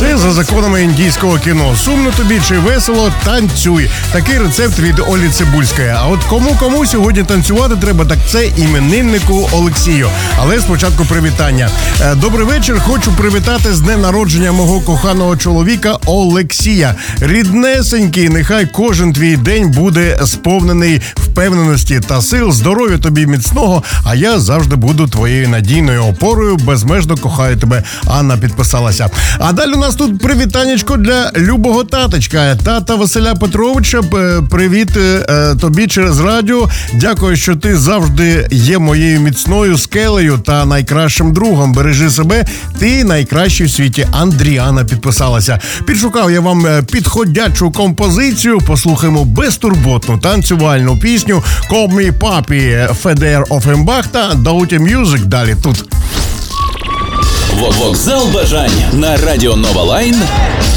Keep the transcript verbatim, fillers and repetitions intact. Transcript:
Все за законами індійського кіно. Сумно тобі чи весело, танцюй. Такий рецепт від Олі Цибульської. А от кому-кому сьогодні танцювати треба, так це імениннику Олексію. Але спочатку привітання. Добрий вечір. Хочу привітати з днем народження мого коханого чоловіка Олексія. Ріднесенький, нехай кожен твій день буде сповнений впевненості та сил. Здоров'я тобі міцного, а я завжди буду твоєю надійною опорою. Безмежно кохаю тебе. Анна підписалася. А далі у нас тут привітанечко для любого таточка. Тата Василя Петровича, привіт тобі через радіо. Дякую, що ти завжди є моєю міцною скелею та найкращим другом. Бережи себе, ти найкращий в світі. Андріана підписалася. Підшукав я вам підходячу композицію. Послухаємо безтурботну танцювальну пісню «Call Me Papi» Федер Офенбах та Daughty Music. Далі тут. Вокзал бажання на радіо Нова Лайн